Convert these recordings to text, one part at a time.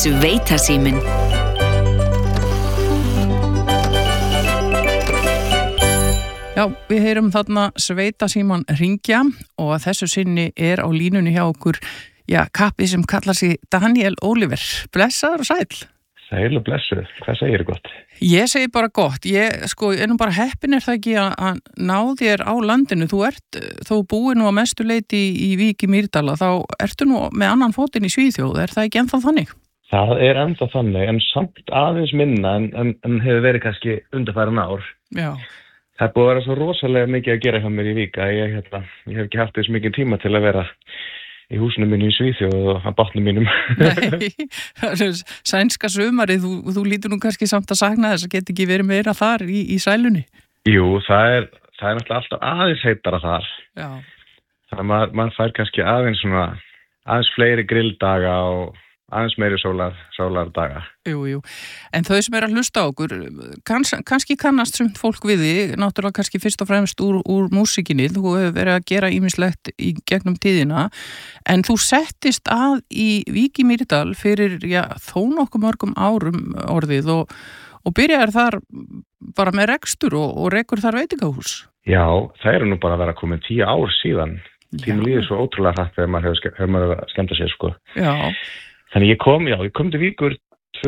Sveitasíminn. Já, við heyrum þarna Sveitasímann hringja og að þessu sinni á línunni hjá okkur, kappi sem kallar sig Daniel Oliver. Blessaður og sæll. Sæl og blessuð, hvað segir þér gott? Ég segi bara gott, ég nú bara heppin það ekki að ná þér á landinu. Þú ert þó búið nú að mestu leyti í Vík í Mýrdala, þá ertu nú með annan fótinn í Svíþjóð, það ekki ennþá þannig? Það ennþá þannig, en samt aðeins minna en hefur verið kannski undanfærin ár. Já. Það búið að vera svo rosalega mikið að gera hjá mér í Vík að ég hef ekki haft þess mikið tíma til að vera í húsinu mínu í Svíþjóð og að bátnum mínum. Nei, sænska sumarið, þú lítur nú kannski samt að sakna þess að geta ekki verið meira þar í sælunni. Jú, það er náttúrulega alltaf aðeins heitara þar. Já. Þannig að mann fær kannski aðeins fleiri grilldaga og aðeins meiri sólardaga. Jú. En þau sem að hlusta á okkur, kannski kannast sumt fólk við þig, náttúrulega kannski fyrst og fremst úr músíkinni, þú hefur verið að gera ýmislegt í gegnum tíðina, en þú settist að í Vík í Mýrdal fyrir, þó nokkuð mörgum árum orðið og byrjaðir þar bara með rekstur og rekur þar veitingahús. Já, það nú bara að vera komin 10 ár síðan. Tíminn líður svo ótrúlega hratt þegar maður hefur skemmt sér, sko. Já. Þannig ég kom til Víkur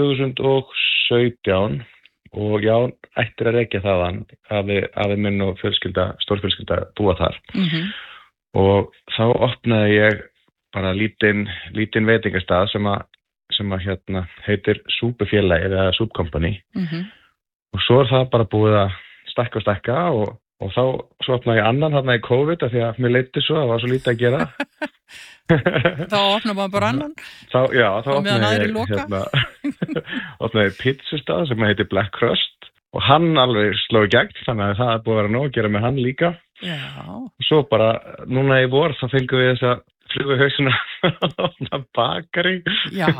2017 og ættir að rekja þaðan afi minn og stórfjölskylda búa þar. Mm-hmm. Og þá opnaði ég bara lítinn veitingastað sem heitir Súpufélagið eða Súpkompani. Mm-hmm. Og svo það bara búið að stækka og svo opnaði ég annan þarna í COVID af því að mér leiddi svo, það var svo lítið að gera. Þá opnaði maður bara annan? Þá opnaði pizzastað sem heitir Black Crust og hann alveg sló í gegn, þannig að það búið að vera nóg að gera með hann líka. Já. Og svo bara, núna í vor, þá fengum við þessa fluguhausina að opna bakari. Já.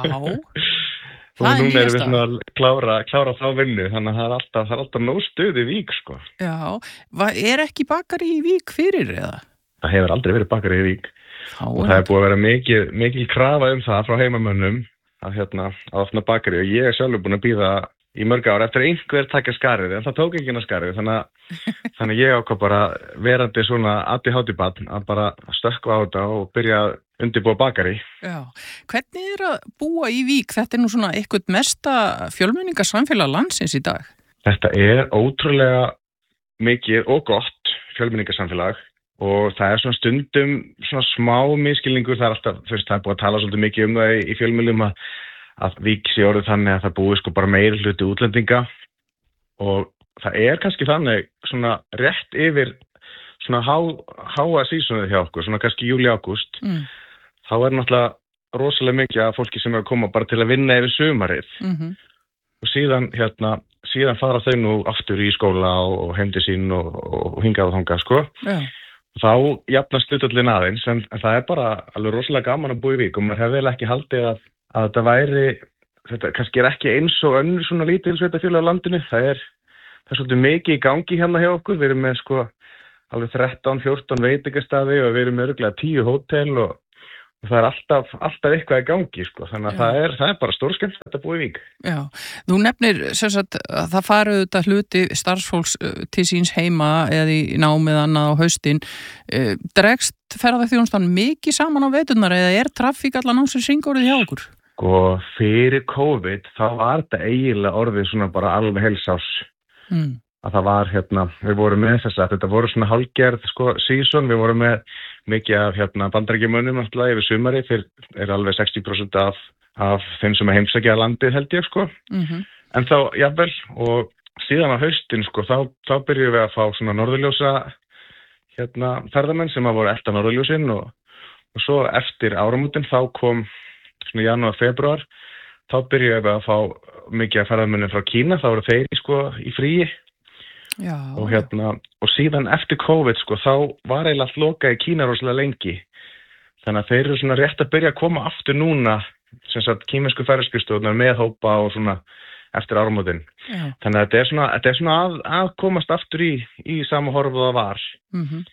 Og núna erum við svona að klára þá vinnu, þannig að það er alltaf nóg stuð í Vík, sko. Já, ekki bakari í Vík fyrir eða? Það hefur aldrei verið bakari í Vík. Og það búið að vera mikil krafa það frá heimamönnum að opna bakari og ég sjálfur búin að bíða í mörg ár eftir einhver taka skarið, en það tók ekki skarið, þannig ég ákvað bara verandi svona ADHD-barn að bara stökkva á þetta og byrja að undirbúa bakari. Já, hvernig að búa í Vík? Þetta nú svona eitthvað mesta fjölmenningarsamfélag landsins í dag. Þetta ótrúlega mikið og gott fjölmenningarsamfélag og það svona stundum svona smá miskilningur, það alltaf, það búið að tala svolítið mikið það í fjölmiðlum að Vík sé orðið þannig að það búið sko bara meiri hluti útlendinga og það kannski þannig svona rétt yfir svona háa sísonið hjá okkur, svona kannski júli-ágúst. Þá náttúrulega rosalega mikið af fólki sem að koma bara til að vinna yfir sumarið. Mm-hmm. Og síðan fara þau nú aftur í skóla og heimdi sín og hingað og þangað, sko. Já. Þá jafnast hlutföllin aðeins, en það bara alveg rosalega gaman að búa í Vík og maður hefði vel ekki haldið að þetta kannski ekki eins og önnur svona lítil sveitarfélög á landinu. Það er svolítið mikið í gangi hérna hjá okkur. Við erum með sko alveg 13-14 veitingastaði og við erum með örugglega 10 hótel og það er alltaf eitthvað í gangi, sko. Þannig að það er bara stórskemmtilegt að búa í Vík. Já, þú nefnir sem sagt að það farið þetta hluti starfsfólks til síns heima eða í námið annað á haustin. Dregst ferðaþjónustan mikið saman á veturnar eða traffík allan á sem hringorðið hjá okkur? Sko, fyrir COVID þá var þetta eiginlega orðið svona bara alveg heilsás. Að það var við vorum með þetta voru svona hálfgerð sko season, við vorum með mikið af bandaríkjamönnum náttúrulega yfir sumari, fyrir alveg 60% af þeim sem heimsækja landið held ég, sko. Mm-hmm. En þá, jafnvel, og síðan á haustin, sko, þá byrjuðum við að fá svona norðurljósa ferðamenn sem voru elta norðurljósin og svo eftir áramótin þá kom svona janúar, febrúar, þá byrjuðum við að fá mikið af ferðamennum frá Kína, þá voru þeir sko í fríi. Já. Og síðan eftir COVID, sko, þá var eiginlega allt lokað í Kína rosalega lengi. Þannig að þeir eru svona rétt að byrja að koma aftur núna, sem sagt kínversku ferðaskrifstofurnar með hópa og svona eftir áramótin. Já. Þannig að þetta er svona að komast aftur í sama horf og það var. Mm-hmm.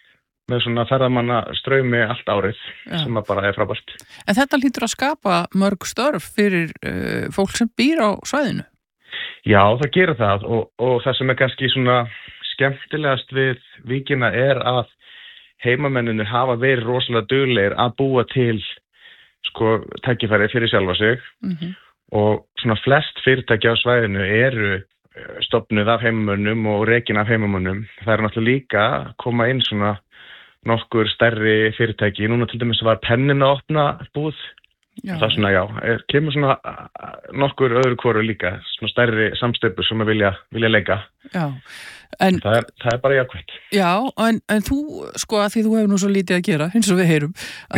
með svona ferðamanna straumi allt árið sem að bara frábært. En þetta hlýtur að skapa mörg störf fyrir fólk sem býr á svæðinu? Já, það gerir það og það sem kannski svona skemmtilegast við Víkina að heimamenninu hafa verið rosalega duglegir að búa til sko tækifæri fyrir sjálfa sig og svona flest fyrirtæki á svæðinu eru stofnuð af heimamönnum og rekin af heimamönnum. Það er náttúrulega líka að koma inn svona nokkur stærri fyrirtæki. Núna til dæmis var Pennin að opna búð. Það er svona, kemur svona nokkur öðru hvoru líka, svona stærri samsteypur sem að vilja leika. Já. En, það er bara jákvæmt. Já, en þú, sko, að því þú hefur nú svo lítið að gera, eins og við heyrum,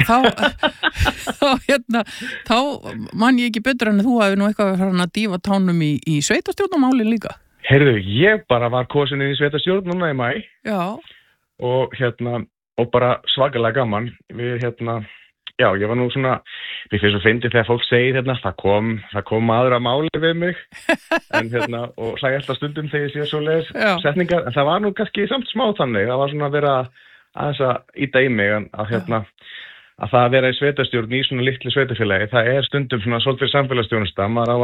þá man ég ekki betur en að þú hefur nú eitthvað að dýfa tánum í sveitarstjórnarmáli líka. Heyrðu, ég bara var kosin í sveitarstjórn núna í maí. Já. Og bara svakalega gaman. Ég var nú svona, mér finnst svo fyndið þegar fólk segir það kom maður að máli við mig og hlæði alltaf stundum þegar ég sé svoleiðis setningar, en það var nú kannski samt smá þannig, það var svona að vera aðeins að íta í mig að það að vera í sveitarstjórn í svona litlu sveitarfélagi, það er stundum svona svolítið samfélagsstjónusta, maður á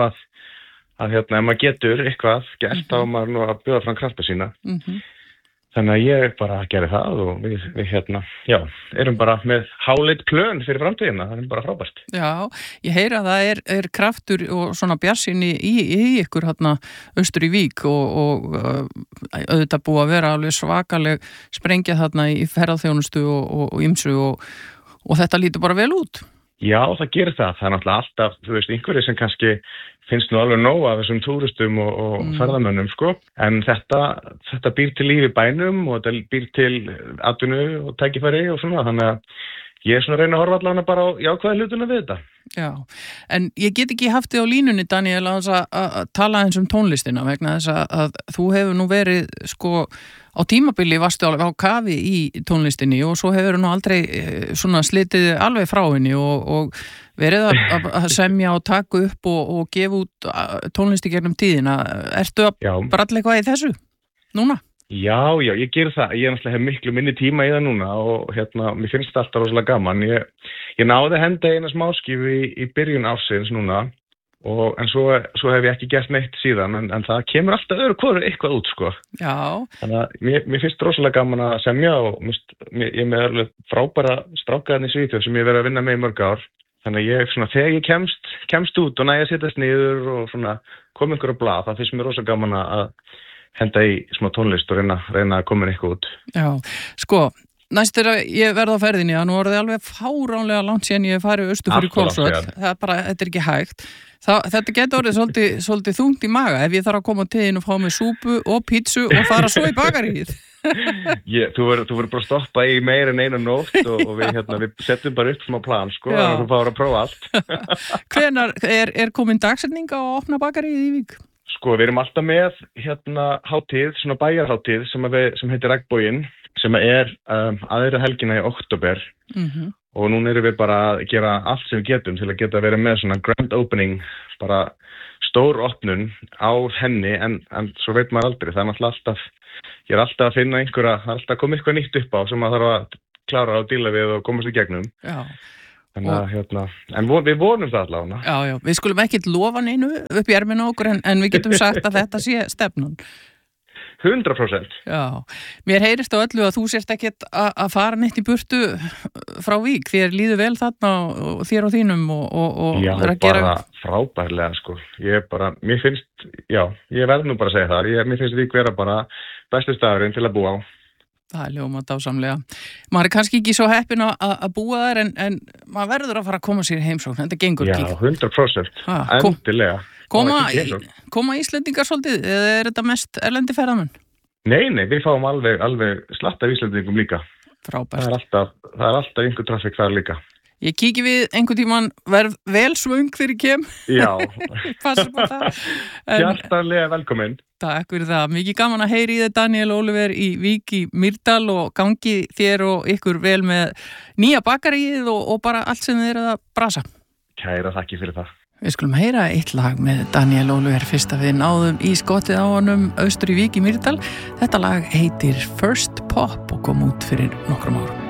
að ef maður getur eitthvað gert, þá maður nú að bjóða fram krafta sína. Þannig að ég bara gerði það og við erum bara með háleit plön fyrir framtíðina, það er bara frábært. Já, ég heyra að það er kraftur og svona bjartsýni í ykkur austur í Vík og auðvitað búið að vera alveg svakaleg sprengja í ferðaþjónustu og ýmsu og þetta lítur bara vel út. Já, það gerir það. Það er náttúrulega alltaf, einhverju sem kannski finnst nú alveg nóg af þessum túristum og ferðamönnum, sko. En þetta býr til líf í bænum og þetta býr til atvinnu og tækifæri og svona. Þannig að ég er svona að reyna að horfa allavega bara á jákvæða hlutuna við þetta. Já, en ég get ekki haft þig á línunni, Daniel, að tala eins tónlistina vegna þess að þú hefur nú verið, sko, á tímabili varstu alveg á kafi í tónlistinni og svo hefur nú aldrei svona slitið alveg frá henni og verið að semja og taka upp og gefa út tónlist í gegnum tíðina. Ertu að bralla eitthvað í þessu núna? Já, ég ger það. Ég náttúrulega hef miklu minni tíma í það núna og mér finnst það alltaf rosalega gaman. Ég náði að henda eina smáskífu í byrjun ársins núna en svo hef ég ekki gert neitt síðan en það kemur alltaf öðru hvoru eitthvað út, sko. Já. Þannig að mér finnst rosalega gaman að semja og ég er með alveg frábæra strákaðan í Svíþjóð sem ég verið að vinna með í mörg ár. Þannig að þegar ég kemst út og næja að setjast niður og svona koma einhverju blað, það finnst mér rosalega gaman að henda í smá tónlist og reyna að koma eitthvað út. Já, sko, næst ég verð á ferðinni að nú er það alveg fáránlega langt síðan ég farið austur fyrir Hvolsvöll. Það er bara, þetta er ekki hægt. Þetta getur orðið svolítið þungt í maga ef ég þarf að koma til þín og fá mig súpu og pítsu og fara svo í bakaríið. Þú verður bara að stoppa í meir en einu nótt og við setjum bara upp smá plan, sko, og þú fáir að prófa allt. Hvenær er komin dagsetning á að opna bakaríið í Vík? Sko, við erum alltaf með hátíð, svona bæjarhátíð sem heitir Regnboginn, sem aðra helgina í október og núna erum við bara að gera allt sem við getum til að geta verið með svona grand opening, bara stór opnun á henni en svo veit maður aldrei, það er náttúrulega alltaf, ég er alltaf að finna það er alltaf komið eitthvað nýtt upp á sem maður þarf að klára og díla við og komast í gegnum. Já. Þannig að, en við vonum það allavega. Já, við skulum ekkert lofa neinu upp í erminu okkur en við getum sagt að þetta sé stefnun. 100%. Já, mér heyrist á öllu að þú sért ekkert að fara neitt í burtu frá Vík, þér líður vel þarna og þér og þínum og já, bara frábærlega, sko. Mér finnst, ég verð nú bara að segja það, mér finnst Vík vera bara bestu staðurinn til að búa á. Það er ljómað dásamlega. Maður er kannski ekki svo heppinn að búa þar en maður verður að fara að koma sér í heimsókn. Þetta gengur ekki. Já, 100%. Endilega. Koma Íslendingar svolítið eða er þetta mest erlendi ferðamenn? Nei, við fáum alveg slatt af Íslendingum líka. Frábært. Það er alltaf einhver trafík þar líka. Ég kíki við einhvern tímann verð vel svöng þegar ég kem. Já. Passa på það. Hjartanlega velkomin. Takk fyrir það. Mikið gaman að heyri í þið, Daniel Oliver í Vík í Mýrdal og gangi þér og ykkur vel með nýja bakaríið og bara allt sem þið eruð að brasa. Kæra þakki fyrir það. Við skulum heyra eitt lag með Daniel Oliver fyrst að við náðum í skottið á honum austur í Vík í Mýrdal. Þetta lag heitir First Pop og kom út fyrir nokkrum árum.